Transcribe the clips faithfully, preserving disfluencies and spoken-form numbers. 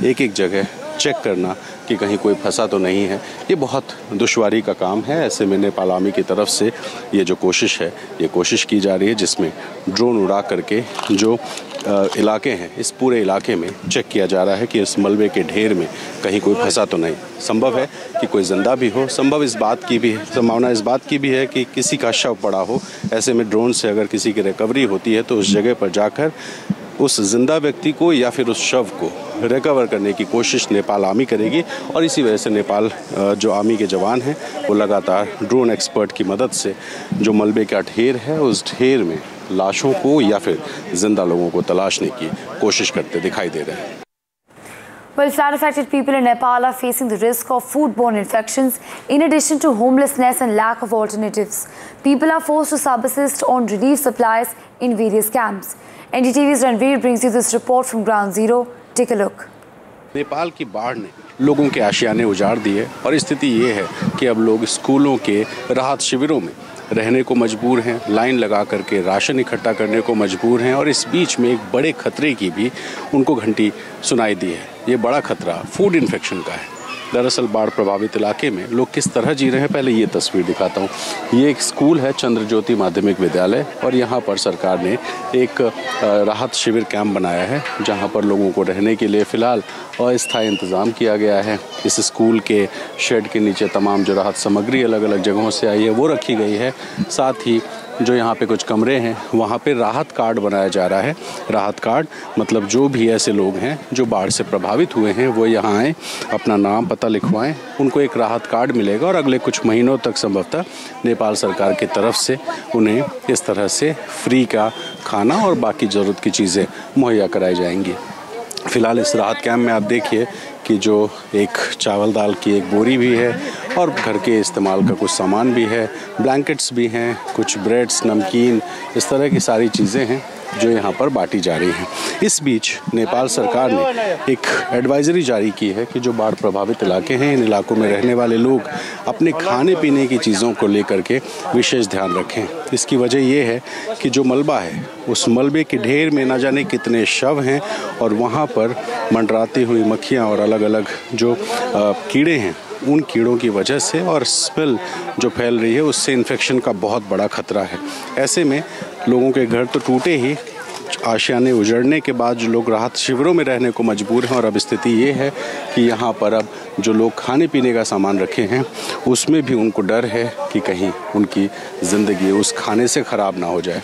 एक एक जगह चेक करना कि कहीं कोई फंसा तो नहीं है, ये बहुत दुश्वारी का काम है। ऐसे में नेपाल आर्मी की तरफ से ये जो कोशिश है, ये कोशिश की जा रही है जिसमें ड्रोन उड़ा करके जो इलाके हैं, इस पूरे इलाके में चेक किया जा रहा है कि इस मलबे के ढेर में कहीं कोई फंसा तो नहीं। संभव है कि कोई जिंदा भी हो, संभव इस बात की भी है, संभावना इस बात की भी है कि किसी का शव पड़ा हो। ऐसे में ड्रोन से अगर किसी की रिकवरी होती है तो उस जगह पर जाकर उस जिंदा व्यक्ति को या फिर उस शव को रिकवर करने की कोशिश नेपाल आर्मी करेगी। और इसी वजह से नेपाल जो आर्मी के जवान हैं वो लगातार ड्रोन एक्सपर्ट की मदद से जो मलबे का ढेर है, उस ढेर में लाशों को या फिर जिंदा लोगों को तलाशने की कोशिश करते दिखाई दे रहे हैं। Well, flood-affected people in Nepal are facing the risk of foodborne infections in addition to homelessness and lack of alternatives. People are forced to subsist on relief supplies in various camps. N D T V's Ranveer brings you this report from Ground Zero. Take a look. Nepal की बाढ़ ने लोगों के आशियाने उजाड़ दिए और स्थिति ये है कि अब लोग स्कूलों के राहत शिविरों में रहने को मजबूर हैं, लाइन लगा करके राशन इकट्ठा करने को मजबूर हैं। और इस बीच में एक बड़े खतरे की भी उनको घंटी सुनाई दी है। ये बड़ा खतरा फूड इन्फेक्शन का है। दरअसल बाढ़ प्रभावित इलाके में लोग किस तरह जी रहे हैं, पहले ये तस्वीर दिखाता हूँ। ये एक स्कूल है, चंद्र ज्योति माध्यमिक विद्यालय, और यहाँ पर सरकार ने एक राहत शिविर कैंप बनाया है जहाँ पर लोगों को रहने के लिए फ़िलहाल अस्थायी इंतज़ाम किया गया है। इस स्कूल के शेड के नीचे तमाम जो राहत सामग्री अलग अलग जगहों से आई है वो रखी गई है। साथ ही जो यहाँ पे कुछ कमरे हैं वहाँ पे राहत कार्ड बनाया जा रहा है। राहत कार्ड मतलब जो भी ऐसे लोग हैं जो बाढ़ से प्रभावित हुए हैं वो यहाँ आएँ, अपना नाम पता लिखवाएं, उनको एक राहत कार्ड मिलेगा और अगले कुछ महीनों तक संभवतः नेपाल सरकार की तरफ से उन्हें इस तरह से फ्री का खाना और बाकी ज़रूरत की चीज़ें मुहैया कराई जाएंगी। फ़िलहाल इस राहत कैंप में आप देखिए कि जो एक चावल दाल की एक बोरी भी है और घर के इस्तेमाल का कुछ सामान भी है, ब्लैंकेट्स भी हैं, कुछ ब्रेड्स, नमकीन, इस तरह की सारी चीज़ें हैं जो यहाँ पर बांटी जा रही हैं। इस बीच नेपाल सरकार ने एक एडवाइजरी जारी की है कि जो बाढ़ प्रभावित इलाके हैं, इन इलाकों में रहने वाले लोग अपने खाने पीने की चीज़ों को लेकर के विशेष ध्यान रखें। इसकी वजह ये है कि जो मलबा है उस मलबे के ढेर में ना जाने कितने शव हैं और वहाँ पर मंडराती हुई मक्खियाँ और अलग अलग जो कीड़े हैं, उन कीड़ों की वजह से और स्मेल जो फैल रही है उससे इन्फेक्शन का बहुत बड़ा खतरा है। ऐसे में लोगों के घर तो टूटे ही, आशियाने उजड़ने के बाद जो लोग राहत शिविरों में रहने को मजबूर हैं और अब स्थिति ये है कि यहाँ पर अब जो लोग खाने पीने का सामान रखे हैं उसमें भी उनको डर है कि कहीं उनकी ज़िंदगी उस खाने से ख़राब ना हो जाए।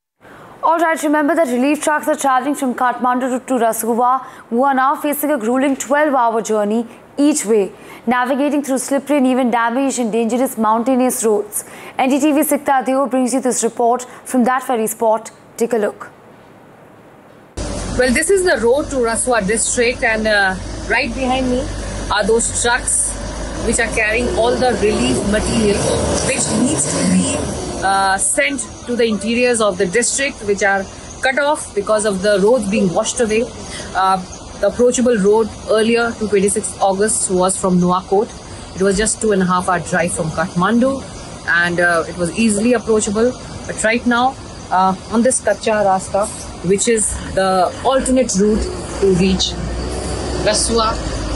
All right, remember that relief trucks are traveling from Kathmandu to Rasguva, who are now facing a grueling twelve hour journey each way, navigating through slippery and even damaged and dangerous mountainous roads. N D T V's Sikta Deo brings you this report from that very spot. Take a look. Well, this is the road to Raswa district, and uh, right behind me are those trucks which are carrying all the relief material which needs to be uh, sent to the interiors of the district, which are cut off because of the roads being washed away. Uh, the approachable road earlier to twenty-sixth August was from Nuwakot. It was just two and a half hour drive from Kathmandu, and uh, it was easily approachable. But right now, uh, on this Kacha Rasta, which is the alternate route to reach Rasua,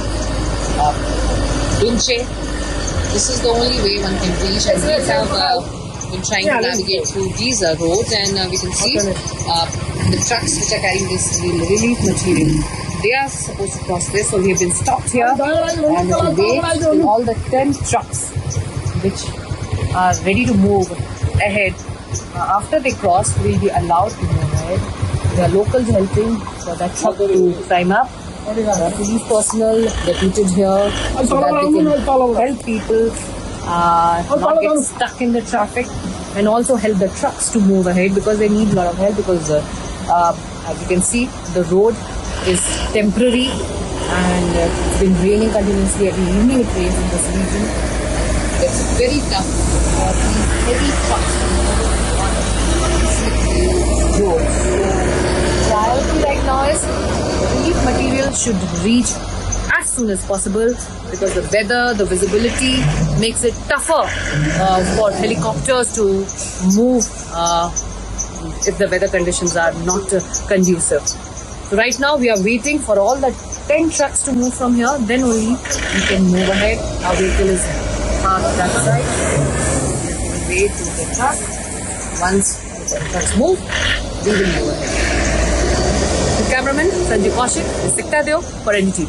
uh, Dunche, this is the only way one can reach, and we have uh, been trying to navigate through these uh, roads, and uh, we can see uh, the trucks which are carrying this relief material. They are supposed to cross this, so we have been stopped here and to wait in all the ten trucks which are ready to move ahead. Uh, after they cross, we will be allowed to move ahead. There are locals helping for that truck to climb up. The police personnel deputed here so that they can help people uh, not get stuck in the traffic, and also help the trucks to move ahead because they need a lot of help, because uh, uh, as you can see, the road is temporary and uh, it's been raining continuously. Every evening it rains in this region. It's very tough for these heavy trucks to move on slippery roads. Priority right now is relief material should reach as soon as possible, because the weather, the visibility makes it tougher uh, for helicopters to move uh, if the weather conditions are not uh, conducive. So right now we are waiting for all the ten trucks to move from here, then only we can move ahead. Our vehicle is parked that side. Wait to the truck. Once the trucks move, we will move ahead. The cameraman, Sanjay Kaushik, Sikta Deo for N D T V.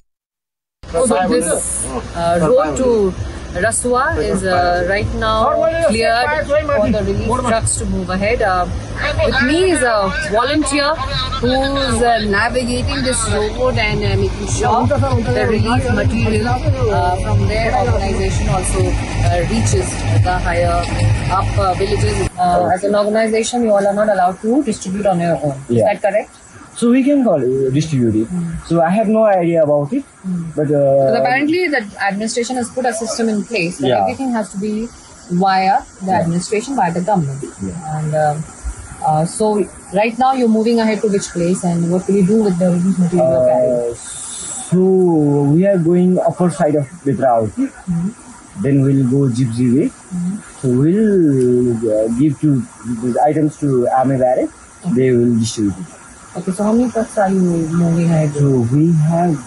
So this uh, road to Rasua is uh, right now cleared for the relief trucks to move ahead. Uh, with me is a volunteer who is uh, navigating this road and uh, making sure the relief material uh, from their organization also uh, reaches the higher up uh, villages. Uh, as an organization, you all are not allowed to distribute on your own. Yeah. Is that correct? So we can call it distribute it. Mm. So I have no idea about it, mm. but uh, so apparently the administration has put a system in place that yeah. everything has to be via the yeah. administration, via the government. Yeah. And um, uh, so right now you're moving ahead to which place, and what will you do with the relief material you're carrying? So we are going upper side of Bedravati. Mm-hmm. Then we'll go Gypsy way. Mm-hmm. So we'll uh, give to these items to Army Barrack. Okay. They will distribute it. Okay, so how many trucks are you moving ahead with? So we have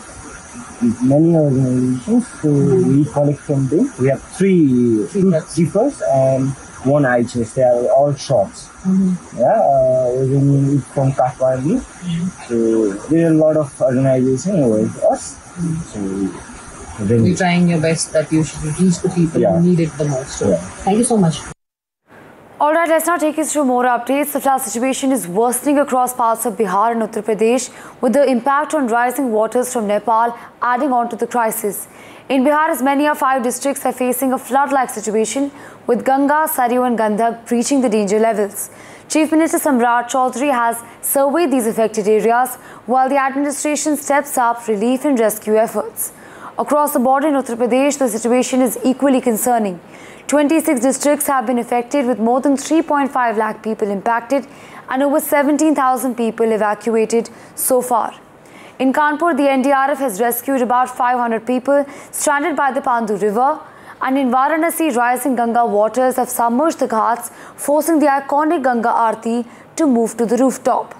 many organizations, so mm-hmm. we collect from them. We have three, three two jeepers and one I H S. They are all shops. Mm-hmm. Yeah, uh, even from Kathmandu. Mm-hmm. So there are a lot of organizations with us. Mm-hmm. So then you're trying your best that you should reach the people yeah. who need it the most. So, yeah. Thank you so much. Alright, let's now take you through more updates. The flood situation is worsening across parts of Bihar and Uttar Pradesh, with the impact on rising waters from Nepal adding on to the crisis. In Bihar, as many as five districts are facing a flood-like situation, with Ganga, Saryu and Gandhak breaching the danger levels. Chief Minister Samrat Chaudhary has surveyed these affected areas, while the administration steps up relief and rescue efforts. Across the border in Uttar Pradesh, the situation is equally concerning. twenty-six districts have been affected, with more than three point five lakh people impacted and over seventeen thousand people evacuated so far. In Kanpur, the N D R F has rescued about five hundred people stranded by the Pandu River, and in Varanasi, rising Ganga waters have submerged the ghats, forcing the iconic Ganga Aarti to move to the rooftop.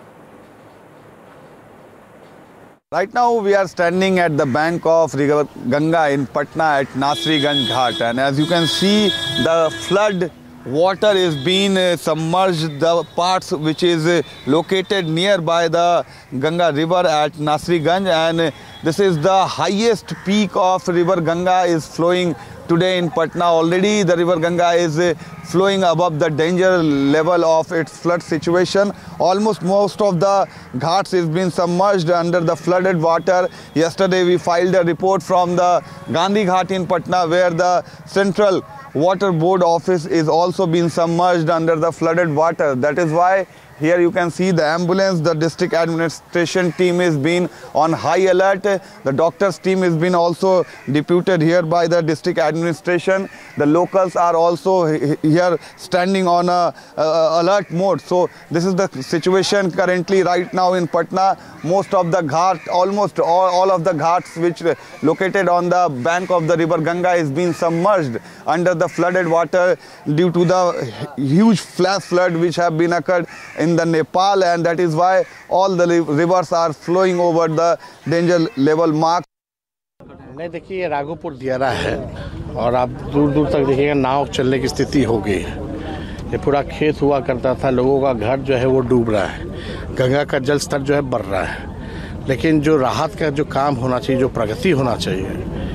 Right now we are standing at the bank of river Ganga in Patna at Nasriganj Ghat, and as you can see, the flood water is being uh, submerged the parts which is uh, located nearby the Ganga river at Nasriganj, and uh, this is the highest peak of river Ganga is flowing today in Patna. Already the river Ganga is uh, flowing above the danger level of its flood situation. Almost most of the ghats is been submerged under the flooded water. Yesterday we filed a report from the Gandhi Ghat in Patna, where the Central Water Board office is also being submerged under the flooded water. That is why here you can see the ambulance, the district administration team is being on high alert. The doctors team is been also deputed here by the district administration. The locals are also here standing on a, a alert mode. So this is the situation currently right now in Patna. Most of the ghat, almost all, all of the ghats which located on the bank of the river Ganga is being submerged under the flooded water due to the huge flash flood which have been occurred in the Nepal, and that is why all the rivers are flowing over the danger level mark. नहीं देखिए, ये राघोपुर दियारा है और आप दूर दूर तक देखिएगा नाव चलने की स्थिति हो गई है। ये पूरा खेत हुआ करता था, लोगों का घर जो है वो डूब रहा है, गंगा का जल स्तर जो है बढ़ रहा है। लेकिन जो राहत का जो काम होना चाहिए, जो प्रगति होना चाहिए,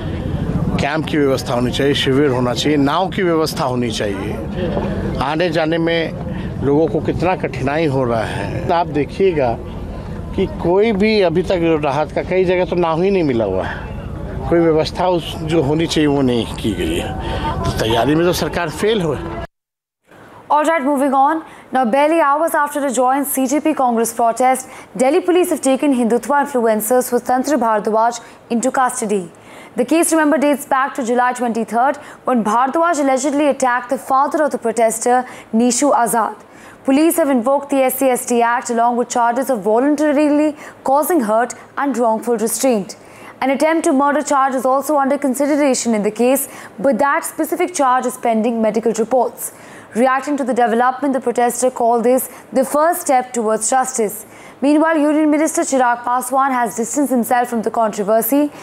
कैंप की व्यवस्था होनी चाहिए, शिविर होना चाहिए, नाव की व्यवस्था होनी चाहिए। आने जाने में लोगों को कितना कठिनाई हो रहा है। आप देखिएगा कि कोई भी अभी तक राहत का कई जगह तो नाव ही नहीं मिला हुआ है, कोई व्यवस्था उस जो होनी चाहिए वो नहीं की गई है, तो तैयारी में तो सरकार फेल हुई। All right, moving on. Now, barely hours after a joint C J P Congress protest, Delhi police have taken Hindutva influencers Swatantra Bhardwaj into custody. The case, remember, dates back to July twenty-third, when Bhardwaj allegedly attacked the father of the protester, Nishu Azad. Police have invoked the S C S T Act along with charges of voluntarily causing hurt and wrongful restraint. An attempt to murder charge is also under consideration in the case, but that specific charge is pending medical reports. Reacting to the development, the protester called this the first step towards justice. Meanwhile, Union Minister Chirag Paswan has distanced himself from the controversy.